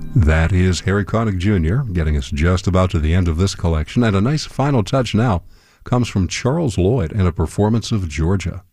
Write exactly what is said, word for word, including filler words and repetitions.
That is Harry Connick Junior, getting us just about to the end of this collection. And a nice final touch now comes from Charles Lloyd in a performance of Georgia.